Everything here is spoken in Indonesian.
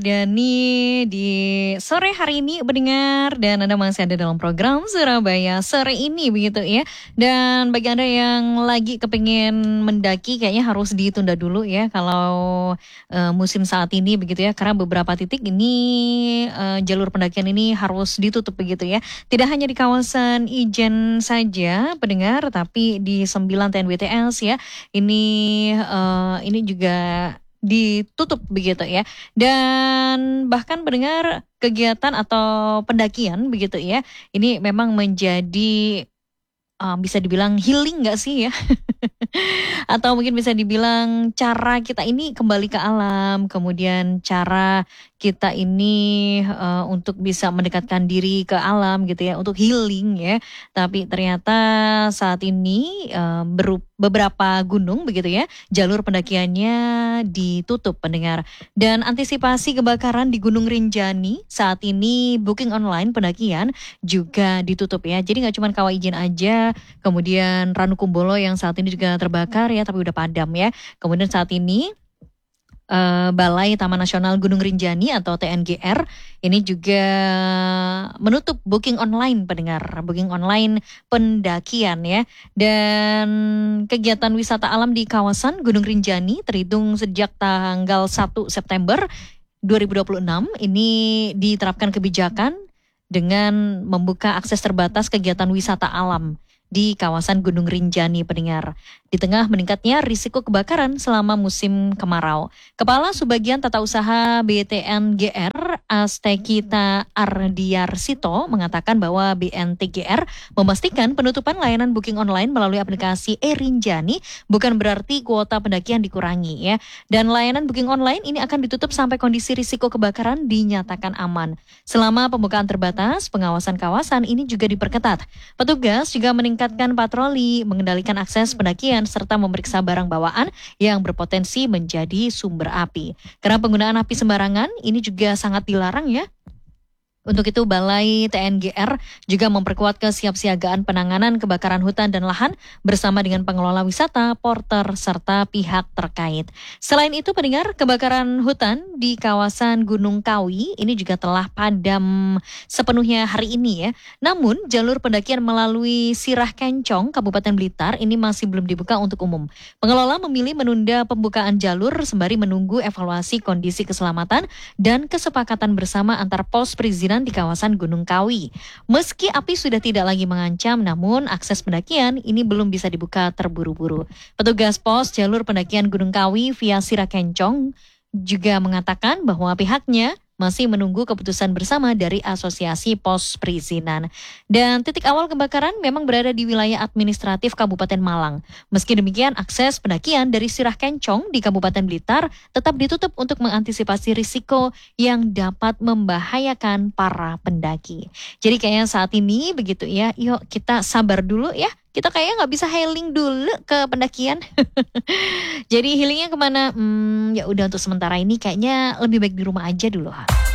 Dani di sore hari ini mendengar dan Anda masih ada dalam program Surabaya sore ini begitu ya. Dan bagi Anda yang lagi kepingin mendaki kayaknya harus ditunda dulu ya kalau musim saat ini begitu ya. Karena beberapa titik ini jalur pendakian ini harus ditutup begitu ya. Tidak hanya di kawasan Ijen saja pendengar tapi di 9 TNWTS ya. Ini juga ditutup begitu ya. Dan bahkan mendengar kegiatan atau pendakian begitu ya. Ini memang menjadi bisa dibilang healing nggak sih ya? Atau mungkin bisa dibilang cara kita ini kembali ke alam, kemudian cara kita ini untuk bisa mendekatkan diri ke alam gitu ya, untuk healing ya. Tapi ternyata saat ini beberapa gunung begitu ya, jalur pendakiannya ditutup pendengar. Dan antisipasi kebakaran di Gunung Rinjani saat ini booking online pendakian juga ditutup ya. Jadi nggak cuma Kawah Ijen aja, kemudian Ranukumbolo yang saat ini juga terbakar ya, tapi udah padam ya. Kemudian saat ini Balai Taman Nasional Gunung Rinjani atau TNGR ini juga menutup booking online pendengar, booking online pendakian ya. Dan kegiatan wisata alam di kawasan Gunung Rinjani terhitung sejak tanggal 1 September 2026 ini diterapkan kebijakan dengan membuka akses terbatas kegiatan wisata alam di kawasan Gunung Rinjani pendengar. Di tengah meningkatnya risiko kebakaran selama musim kemarau. Kepala Subbagian Tata Usaha BTNGR Astekita Ardiarsito mengatakan bahwa BNTGR memastikan penutupan layanan booking online melalui aplikasi e-Rinjani bukan berarti kuota pendakian dikurangi ya. Dan layanan booking online ini akan ditutup sampai kondisi risiko kebakaran dinyatakan aman. Selama pembukaan terbatas, pengawasan kawasan ini juga diperketat. Petugas juga meningkatkan patroli, mengendalikan akses pendakian, serta memeriksa barang bawaan yang berpotensi menjadi sumber api. Karena penggunaan api sembarangan ini juga sangat dilarang ya. Untuk itu Balai TNGR juga memperkuat kesiapsiagaan penanganan kebakaran hutan dan lahan bersama dengan pengelola wisata, porter, serta pihak terkait. Selain itu pendengar, kebakaran hutan di kawasan Gunung Kawi ini juga telah padam sepenuhnya hari ini ya. Namun jalur pendakian melalui Sirah Kencong, Kabupaten Blitar ini masih belum dibuka untuk umum. Pengelola memilih menunda pembukaan jalur sembari menunggu evaluasi kondisi keselamatan dan kesepakatan bersama antar pos perizinan di kawasan Gunung Kawi. Meski api sudah tidak lagi mengancam, namun akses pendakian ini belum bisa dibuka terburu-buru. Petugas pos jalur pendakian Gunung Kawi via Sirah Kencong juga mengatakan bahwa pihaknya masih menunggu keputusan bersama dari Asosiasi Pos Perizinan. Dan titik awal kebakaran memang berada di wilayah administratif Kabupaten Malang. Meski demikian, akses pendakian dari Sirah Kencong di Kabupaten Blitar tetap ditutup untuk mengantisipasi risiko yang dapat membahayakan para pendaki. Jadi kayaknya saat ini begitu ya, yuk kita sabar dulu ya. Kita kayaknya nggak bisa healing dulu ke pendakian. Jadi healingnya kemana? Ya udah untuk sementara ini kayaknya lebih baik di rumah aja dulu.